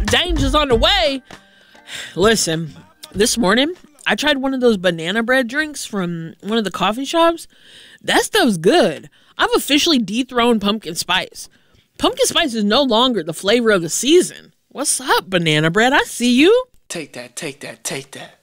Danger's on the way. Listen, this morning, I tried one of those banana bread drinks from one of the coffee shops. That stuff's good. I've officially dethroned pumpkin spice. Pumpkin spice is no longer the flavor of the season. What's up, banana bread? I see you. Take that, take that, take that.